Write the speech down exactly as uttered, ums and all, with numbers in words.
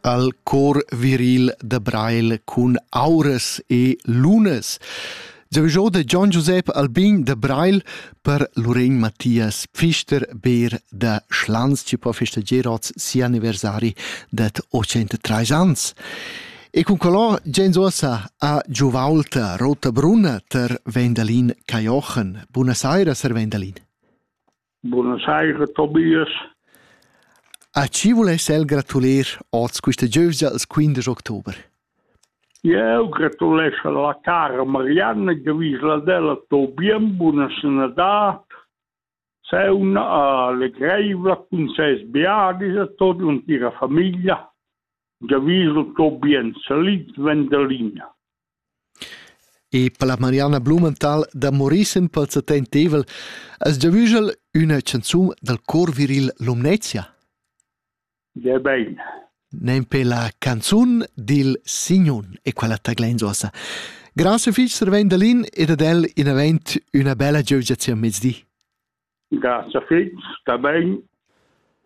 al cor viril de Braille cun auras e lunas. Giavisciò de John Josep Albin de Braille per Lorraine Mattias Pfister ber de Schlanz ci può festeggere oz si anniversari det ottantatre ans. E con quello gens ossa a Giovalta Rota Bruna ter Wendelin Cajochen. Buenos Aires, Sir Wendelin. Buenos Aires, Tobias. A ci volesse el gratulir oz questa giovja il quindici ottobre? Io gratulesso alla cara Marianna che visla della Tobian, buona senadà. Sei una alle greva con sei sbiadis e tutta l'intera famiglia. Che visla Tobian, salit Wendelina. E per la Marianna Blumenthal da Morissen pel settentevel es giavisel una canzun del cor viril Lumnezia. Ja bene. Nem per la canzun del Signon e quella taglenzosa. Grazie fich Sir Wendelin e dadel in event una bella giovjazione mezzdi. Grazie fich, sta bene.